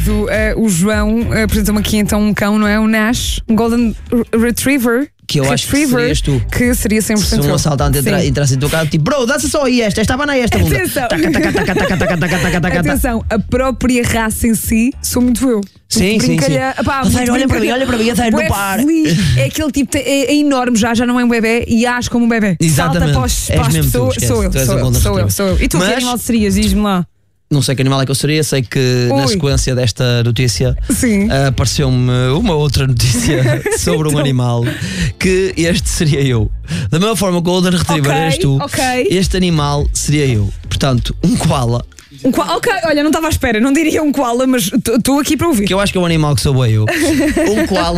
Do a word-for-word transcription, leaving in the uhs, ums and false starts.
caso, uh, o João uh, apresentou-me aqui então um cão, não é? Um Nash, um Golden Retriever. Que eu acho que serias tu. Que seria cem por cento. Se um assaltante entra, entrasse em teu carro, tipo, bro, dá-se só aí esta, esta vai na esta bunda. Atenção. Atenção, a própria raça em si sou muito eu. Sim, sim, sim. Epá, Zé, olha para mim, olha para mim, Zé, não para. É aquele tipo, é, é enorme já, já não é um bebê e age como um bebê. Exatamente. Salta para, os, para as pessoas. Tu, sou eu, sou eu, sou eu, sou eu. E tu, Mas, que animal serias? Diz-me lá. Não sei que animal é que eu seria, sei que Ui. na sequência desta notícia uh, apareceu-me uma outra notícia sobre um animal que este seria eu. Da mesma forma que o Golden Retriever okay, eres tu, okay. este animal seria eu. Portanto, um koala. Um koala, ok, olha, não estava à espera, não diria um koala, mas estou aqui para ouvir. Que eu acho que é um animal que sou eu. Um koala.